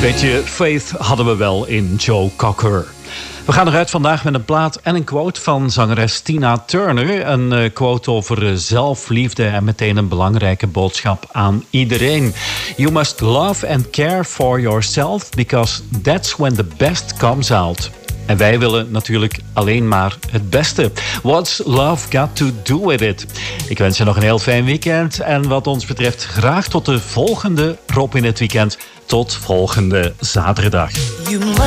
Beetje faith hadden we wel in Joe Cocker. We gaan eruit vandaag met een plaat en een quote van zangeres Tina Turner. Een quote over zelfliefde en meteen een belangrijke boodschap aan iedereen. You must love and care for yourself because that's when the best comes out. En wij willen natuurlijk alleen maar het beste. What's love got to do with it? Ik wens je nog een heel fijn weekend. En wat ons betreft graag tot de volgende Rob in het Weekend. Tot volgende zaterdag.